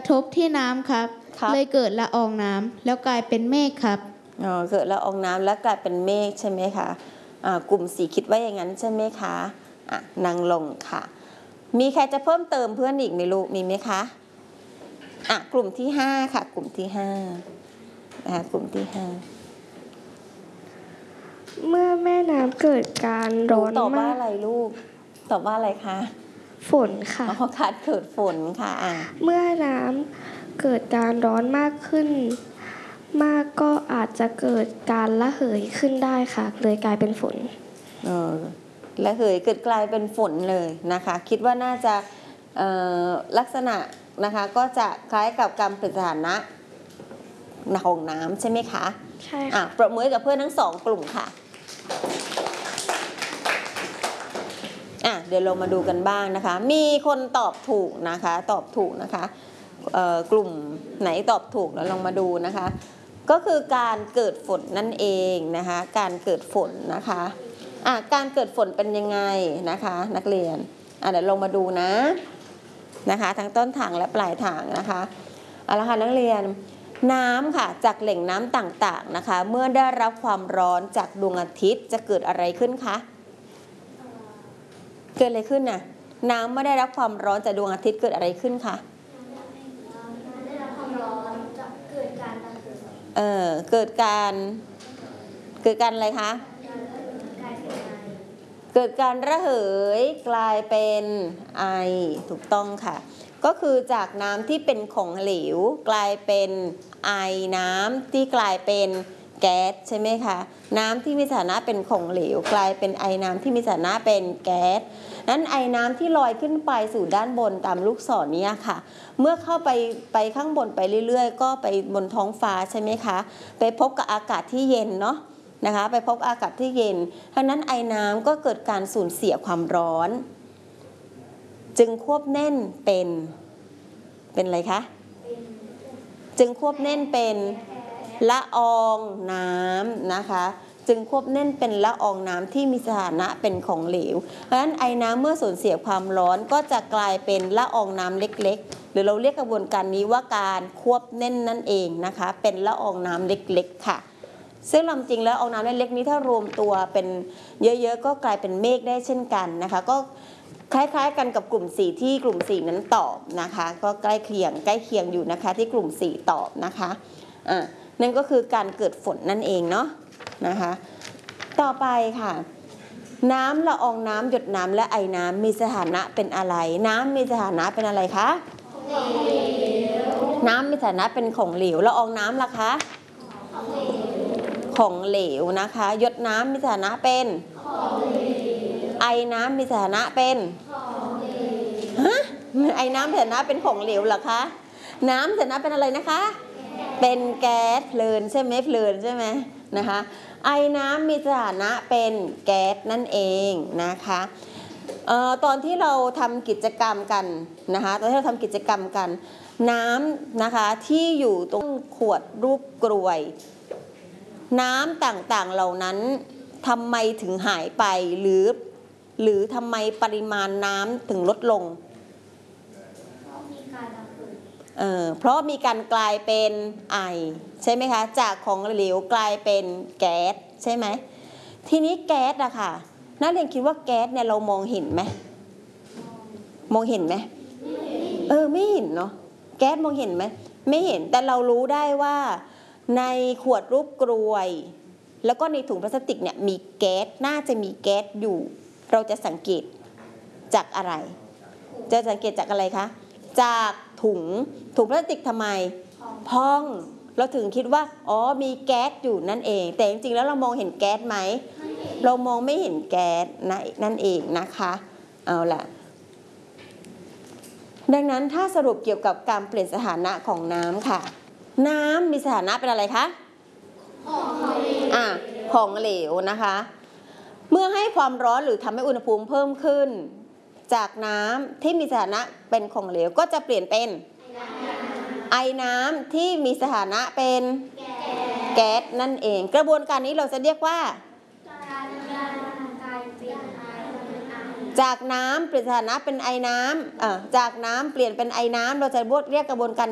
ทบที่น้ำครับเลยเกิดละอองน้ำแล้วกลายเป็นเมฆครับเกิดละอองน้ำแล้วกลายเป็นเมฆใช่ไหมคะกลุ่ม4คิดว่าอย่างนั้นใช่ไหมคะนั่งลงค่ะมีใครจะเพิ่มเติมเพื่อนอีกไหมลูกมีไหมคะกลุ่มที่5ค่ะกลุ่มที่5กลุ่มที่5 เมื่อแม่น้ำเกิดการร้อนมากตอบว่าอะไรลูกตอบว่าอะไรคะฝนค่ะค่ะเกิดฝนค่ะเมื่อน้ำเกิดการร้อนมากขึ้นมากก็อาจจะเกิดการระเหยขึ้นได้ค่ะเลยกลายเป็นฝนระเหยเกิดกลายเป็นฝนเลยนะคะคิดว่าน่าจะลักษณะนะคะก็จะคล้ายกับการเปลี่ยนสถานะของน้ำใช่ไหมคะใช่ค่ะปรบมือกับเพื่อนทั้ง2กลุ่มค่ะเดี๋ยวเรามาดูกันบ้างนะคะมีคนตอบถูกนะคะตอบถูกนะคะกลุ่มไหนตอบถูกแล้วลองมาดูนะคะก็คือการเกิดฝนนั่นเองนะคะการเกิดฝนนะคะการเกิดฝนเป็นยังไงนะคะนักเรียนเดี๋ยวลงมาดูนะคะทั้งต้นทางและปลายทางนะคะเอาละค่ะนักเรียนน้ำค่ะจากแหล่งน้ำต่างๆนะคะเมื่อได้รับความร้อนจากดวงอาทิตย์จะเกิดอะไรขึ้นคะเกิดอะไรขึ้นน่ะน้ำไม่ได้รับความร้อนจากดวงอาทิตย์เกิดอะไรขึ้นคะได้รับความร้อนจะเกิดการระเหยเกิดการอะไรคะเกิดการระเหยกลายเป็นไอถูกต้องค่ะก็คือจากน้ำที่เป็นของเหลวกลายเป็นไอน้ำที่กลายเป็นแก๊สใช่ไหมคะน้ำที่มีสถานะเป็นของเหลวกลายเป็นไอน้ำที่มีสถานะเป็นแก๊สนั้นไอน้ำที่ลอยขึ้นไปสู่ด้านบนตามลูกศรนี้ค่ะเมื่อเข้าไปข้างบนไปเรื่อยๆก็ไปบนท้องฟ้าใช่ไหมคะไปพบกับอากาศที่เย็นเนาะนะคะไปพบอากาศที่เย็นเพราะนั้นไอน้ำก็เกิดการสูญเสียความร้อนจึงควบแน่นเป็นอะไรคะจึงควบแน่นเป็นละอองน้ำนะคะจึงควบแน่นเป็นละอองน้ำที่มีสถานะเป็นของเหลวเพราะฉะนั้นไอน้ำเมื่อสูญเสียความร้อนก็จะกลายเป็นละอองน้ำเล็กๆหรือเราเรียกกระบวนการนี้ว่าการควบแน่นนั่นเองนะคะเป็นละอองน้ำเล็กๆค่ะซึ่งลำจริงแล้วละอองน้ำเล็กๆนี้ถ้ารวมตัวเป็นเยอะๆก็กลายเป็นเมฆได้เช่นกันนะคะก็คล้ายๆกันกับกลุ่ม4ที่กลุ่ม4นั้นตอบนะคะก็ใกล้เคียงอยู่นะคะที่กลุ่ม4ตอบนะคะนั่นก็คือการเกิดฝนนั่นเองเนาะนะคะต่อไปค่ะน้ำละอองน้ำหยดน้ำและไอน้ำมีสถานะเป็นอะไรน้ำมีสถานะเป็นอะไรคะน้ำมีสถานะเป็นของเหลวละอองน้ำล่ะคะของเหลวนะคะหยดน้ำมีสถานะเป็นไอน้ำมีสถานะเป็นไอน้ำมีสถานะเป็นของเหลวเหรอคะน้ำสถานะเป็นอะไรนะคะเป็นแก๊สเพลินใช่ไหมนะคะไอน้ำมีสถานะเป็นแก๊สนั่นเองนะคะตอนที่เราทำกิจกรรมกันนะคะน้ำนะคะที่อยู่ตรงขวดรูปกรวยน้ำต่างๆเหล่านั้นทำไมถึงหายไปหรือทำไมปริมาณน้ำถึงลดลงเพราะมีการกลายเป็นไอใช่ไหมคะจากของเหลวกลายเป็นแก๊สใช่ไหมทีนี้แก๊สอะค่ะนักเรียนคิดว่าแก๊สเนี่ยเรามองเห็นไหมไม่เห็นเนาะแก๊สมองเห็นไหมไม่เห็นแต่เรารู้ได้ว่าในขวดรูปกรวยแล้วก็ในถุงพลาสติกเนี่ยมีแก๊สน่าจะมีแก๊สอยู่เราจะสังเกตจากอะไรคะจากถุงพลาสติกทำไมพองเราถึงคิดว่ามีแก๊สอยู่นั่นเองแต่จริงๆแล้วเรามองเห็นแก๊สไหมเรามองไม่เห็นแก๊สนั่นเองนะคะเอาล่ะดังนั้นถ้าสรุปเกี่ยวกับการเปลี่ยนสถานะของน้ำค่ะน้ำมีสถานะเป็นอะไรคะของเหลวนะคะเมื่อให้ความร้อนหรือทำให้อุณหภูมิเพิ่มขึ้นจากน้ำที่มีสถานะเป็นของเหลวก็จะเปลี่ยนเป็นไอน้ำที่มีสถานะเป็นแก๊สนั่นเองกระบวนการนี้เราจะเรียกว่าจากน้ำเปลี่ยนสถานะเป็นไอน้ำจากน้ำเปลี่ยนเป็นไอน้ำเราจะเรียกกระบวนการ